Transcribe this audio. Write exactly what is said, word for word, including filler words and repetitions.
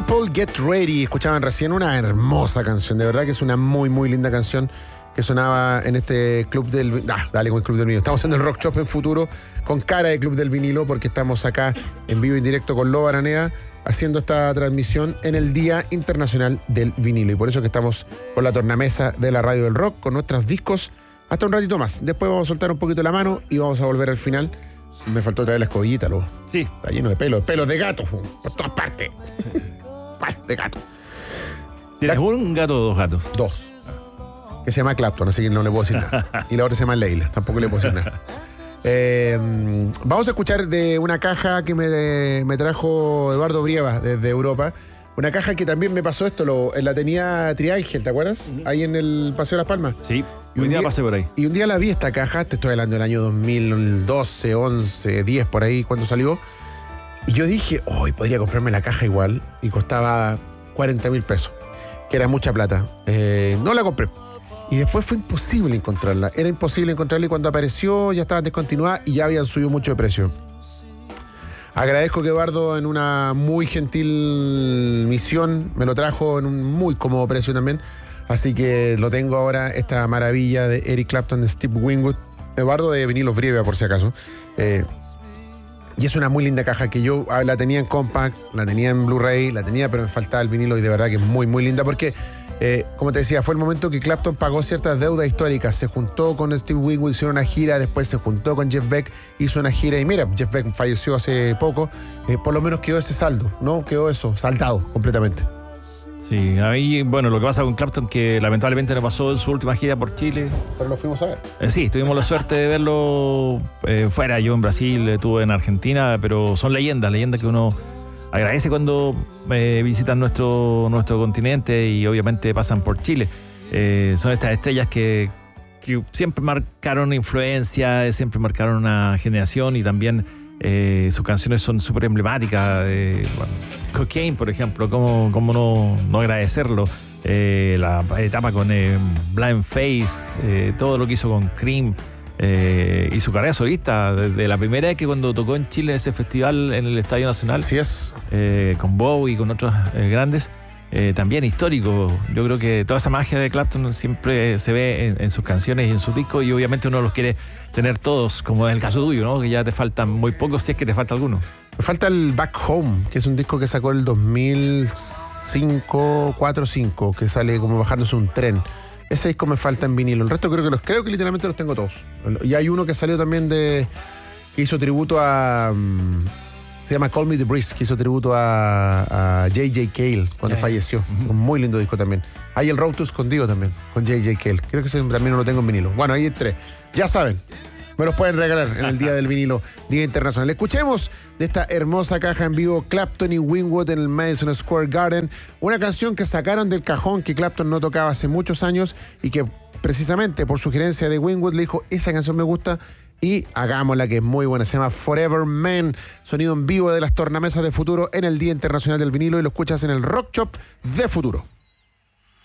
People Get Ready. Escuchaban recién una hermosa canción. De verdad que es una muy, muy linda canción que sonaba en este Club del... Ah, dale con el Club del Vinilo. Estamos haciendo el Rock Shop en Futuro con cara de Club del Vinilo porque estamos acá en vivo y en directo con Lobo Araneda haciendo esta transmisión en el Día Internacional del Vinilo. Y por eso que estamos con la tornamesa de la Radio del Rock, con nuestros discos, hasta un ratito más. Después vamos a soltar un poquito la mano y vamos a volver al final. Me faltó traer la escobillita, Lobo. Sí. Está lleno de pelos, pelos de gato, por todas partes. Sí. De gato. ¿Tienes la... un gato o dos gatos? Dos. Que se llama Clapton, así que no le puedo decir nada. Y la otra se llama Leila, tampoco le puedo decir nada. Eh, vamos a escuchar de una caja que me, me trajo Eduardo Brieva desde Europa. Una caja que también me pasó esto, lo, la tenía Triángel, ¿te acuerdas? Uh-huh. Ahí en el Paseo de las Palmas. Sí, y un un día, día pasé por ahí. Y un día la vi esta caja, te estoy hablando del año dos mil doce, once, diez, por ahí, cuando salió. Y yo dije, hoy oh, podría comprarme la caja igual. Y costaba cuarenta mil pesos, que era mucha plata. Eh, no la compré. Y después fue imposible encontrarla. Era imposible encontrarla y cuando apareció ya estaban descontinuadas y ya habían subido mucho de precio. Agradezco que Eduardo, en una muy gentil misión, me lo trajo en un muy cómodo precio también. Así que lo tengo ahora, esta maravilla de Eric Clapton, Steve Winwood. Eduardo de Vinilos Brieva, por si acaso. Eh, y es una muy linda caja que yo la tenía en compact, la tenía en Blu-ray, la tenía, pero me faltaba el vinilo y de verdad que es muy, muy linda porque... Eh, como te decía, fue el momento que Clapton pagó ciertas deudas históricas. Se juntó con Steve Winwood, hicieron una gira, después se juntó con Jeff Beck, hizo una gira y mira, Jeff Beck falleció hace poco. Eh, por lo menos quedó ese saldo, ¿no? Quedó eso, saldado completamente. Sí, ahí, bueno, lo que pasa con Clapton, que lamentablemente no pasó en su última gira por Chile. Pero lo fuimos a ver. Eh, sí, tuvimos la suerte de verlo eh, fuera. Yo en Brasil, estuve en Argentina, pero son leyendas, leyendas que uno... agradece cuando eh, visitan nuestro, nuestro continente y obviamente pasan por Chile. Eh, son estas estrellas que, que siempre marcaron influencia, siempre marcaron una generación y también eh, sus canciones son súper emblemáticas. Eh, bueno, Cocaine, por ejemplo, ¿cómo, cómo no, no agradecerlo? Eh, la etapa con eh, Blind Faith, eh, todo lo que hizo con Cream. Eh, y su carrera solista, desde la primera vez que cuando tocó en Chile ese festival en el Estadio Nacional, sí es. Eh, con Bowie y con otros eh, grandes, eh, también histórico. Yo creo que toda esa magia de Clapton siempre se ve en, en sus canciones y en sus discos y obviamente uno los quiere tener todos, como en el caso tuyo, ¿no? Que ya te faltan muy pocos, si es que te falta alguno. Me falta el Back Home, que es un disco que sacó el dos mil cinco, cuatro, cinco, que sale como bajándose un tren. Ese disco me falta en vinilo. El resto creo que los creo que literalmente los tengo todos. Y hay uno que salió también de... que hizo tributo a... Um, se llama Call Me The Breeze, que hizo tributo a, a J J Cale cuando yeah. falleció. Uh-huh. Un muy lindo disco también. Hay el Road to Escondido también, con J J Cale. Creo que ese también no lo tengo en vinilo. Bueno, ahí hay tres. Ya saben, me los pueden regalar en el Día del Vinilo, Día Internacional. Escuchemos de esta hermosa caja en vivo Clapton y Winwood en el Madison Square Garden. Una canción que sacaron del cajón que Clapton no tocaba hace muchos años y que precisamente por sugerencia de Winwood le dijo, esa canción me gusta y hagámosla, que es muy buena. Se llama Forever Man, sonido en vivo de las tornamesas de Futuro en el Día Internacional del Vinilo y lo escuchas en el Rock Shop de Futuro.